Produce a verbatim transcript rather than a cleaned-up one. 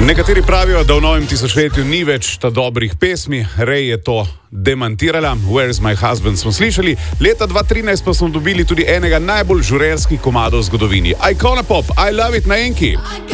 Nekateri pravijo, da v novem tisočletju ni več ta dobrih pesmi. Ray je to demantirala. Where's my husband smo slišali. Leta dva tisoč trinajst pa smo dobili tudi enega najbolj žurerskih komadov v zgodovini. Icona Pop, I love it na Enki.